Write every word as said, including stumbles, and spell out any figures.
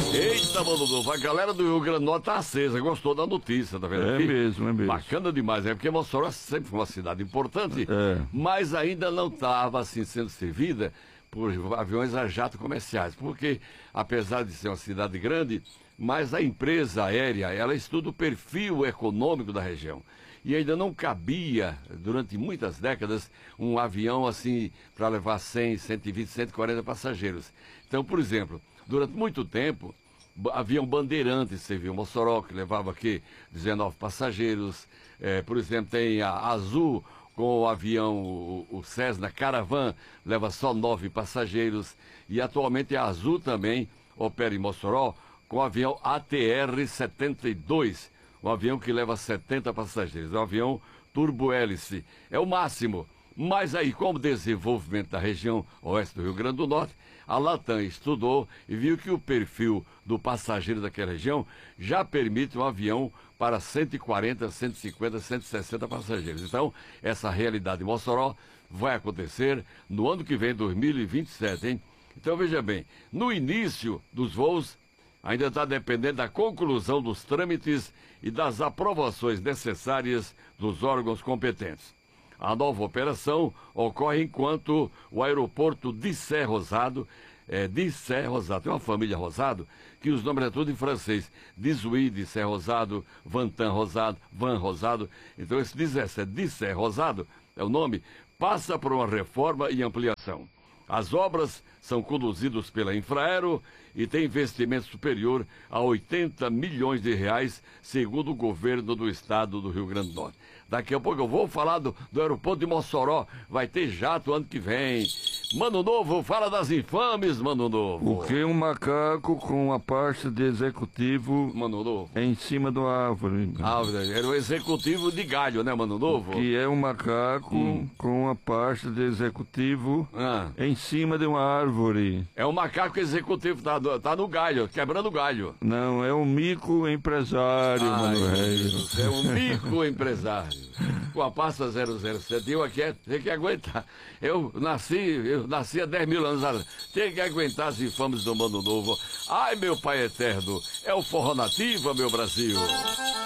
Eita, mano novo, a galera do Rio Grande do Norte tá acesa, gostou da notícia, tá vendo? É aqui? mesmo, é mesmo. Bacana demais, é porque Mossoró sempre foi uma cidade importante, É. mas ainda não estava assim sendo servida por aviões a jato comerciais, porque apesar de ser uma cidade grande, mas a empresa aérea, ela estuda o perfil econômico da região. E ainda não cabia, durante muitas décadas, um avião assim para levar cem, cento e vinte, cento e quarenta passageiros. Então, por exemplo, durante muito tempo, avião Bandeirantes serviu Mossoró, que levava aqui dezenove passageiros. É, por exemplo, tem a Azul com o avião, o, o Cessna Caravan, leva só nove passageiros. E atualmente a Azul também opera em Mossoró com o avião A T R setenta e dois, um avião que leva setenta passageiros. É um avião turbo-hélice. É o máximo. Mas aí, com o desenvolvimento da região oeste do Rio Grande do Norte, a Latam estudou e viu que o perfil do passageiro daquela região já permite um avião para cento e quarenta, cento e cinquenta, cento e sessenta passageiros. Então, essa realidade em Mossoró vai acontecer no ano que vem, dois mil e vinte e sete, hein? Então, veja bem, no início dos voos, ainda está dependendo da conclusão dos trâmites e das aprovações necessárias dos órgãos competentes. A nova operação ocorre enquanto o aeroporto de Sé Rosado, é, de Sé Rosado, tem uma família Rosado, que os nomes é tudo em francês, Dizouy de Sé Rosado, Vantan Rosado, Van Rosado, então esse dezessete de Sé Rosado, é o nome, passa por uma reforma e ampliação. As obras são conduzidas pela Infraero e tem investimento superior a oitenta milhões de reais, segundo o governo do estado do Rio Grande do Norte. Daqui a pouco eu vou falar do, do aeroporto de Mossoró, vai ter jato ano que vem. Mano Novo, fala das infames, Mano Novo. O que um macaco com a pasta de executivo Mano Novo. em cima de uma árvore? Árvore, era o executivo de galho, né, Mano Novo? O que é um macaco Hum. com a pasta de executivo Ah. em cima de uma árvore? É o macaco executivo, tá, do- tá no galho, quebrando o galho. Não, é um mico empresário, Ai, Mano meu Reis. Deus, é um mico empresário. Com a pasta zero zero sete, eu aqui é, tem que aguentar. Eu nasci, eu nasci há dez mil anos atrás. Tem que aguentar as infames do Mano Novo. Ai, meu pai eterno, é o forró nativa, meu Brasil.